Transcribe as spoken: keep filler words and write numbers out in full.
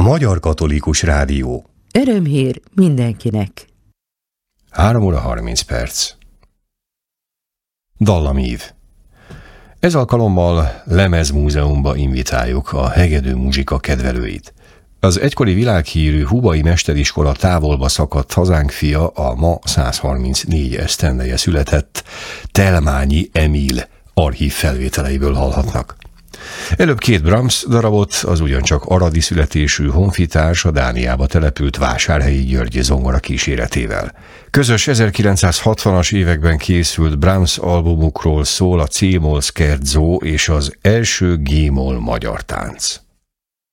Magyar Katolikus Rádió. Örömhír mindenkinek. három óra harminc perc. Dallamív. Ez alkalommal Lemezmúzeumba invitáljuk a hegedű muzsika kedvelőit. Az egykori világhírű Hubai Mesteriskola távolba szakadt hazánk fia, a ma százharmincnégy esztendeje született Telmányi Emil archív felvételeiből hallhatnak. Előbb két Brahms darabot az ugyancsak aradi születésű honfitárs a Dániába települt Vásárhelyi György zongora kíséretével. Közös ezerkilencszázhatvanas években készült Brahms albumukról szól a C-moll scherzo és az első G-moll magyar tánc.